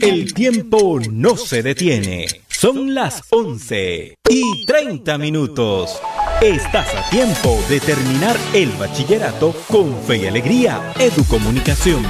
El tiempo no se detiene. Son las 11:30. Estás a tiempo de terminar el bachillerato con fe y alegría. Educomunicación.